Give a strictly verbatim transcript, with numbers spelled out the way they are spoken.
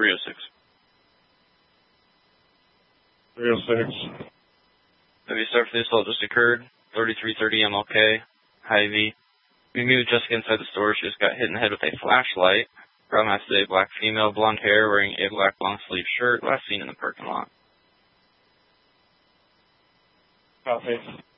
three oh six. three oh six. W start for the assault just occurred. thirty-three thirty M L K. Hy-Vee. We moved Jessica inside the store. She just got hit in the head with a flashlight. Problem has today, black female, blonde hair, wearing a black long sleeve shirt. Last seen in the parking lot. Copy.